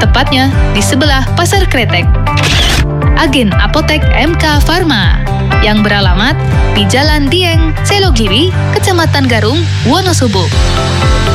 tepatnya di sebelah Pasar Kretek. Agen Apotek MK Pharma yang beralamat di Jalan Dieng, Selogiri, Kecamatan Garung, Wonosobo.